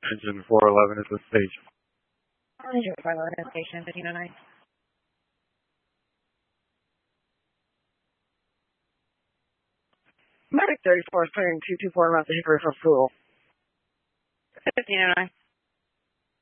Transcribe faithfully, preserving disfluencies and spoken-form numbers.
Engine four eleven at the station. Engine four eleven at the station, fifteen oh nine. Medic thirty-four is clearing two two four around the Hickory for fuel. fifteen oh nine.